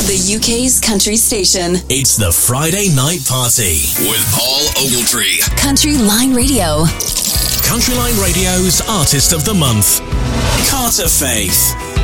The UK's country station. It's the Friday Night Party with Paul Ogletree. Country Line Radio. Country Line Radio's Artist of the Month, Carter Faith.